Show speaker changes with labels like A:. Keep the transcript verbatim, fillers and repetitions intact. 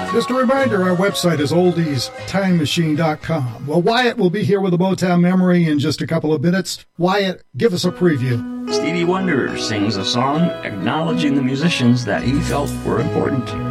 A: Just a reminder, our website is oldies time machine dot com. Well, Wyatt will be here with a Motown memory in just a couple of minutes. Wyatt, give us a preview.
B: Stevie Wonder sings a song acknowledging the musicians that he felt were important.